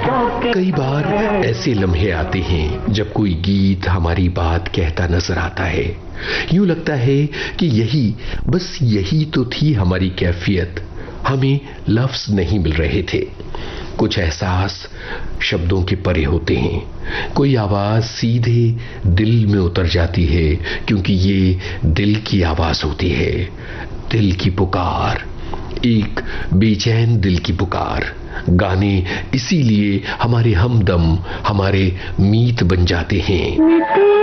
कई बार ऐसे लम्हे आते हैं जब कोई गीत हमारी बात कहता नजर आता है। यूं लगता है कि बस यही तो थी हमारी कैफियत, हमें लफ्ज नहीं मिल रहे थे। कुछ एहसास शब्दों के परे होते हैं, कोई आवाज सीधे दिल में उतर जाती है, क्योंकि ये दिल की आवाज होती है, दिल की पुकार, एक बेचैन दिल की पुकार। गाने इसीलिए हमारे हमदम, हमारे मीत बन जाते हैं।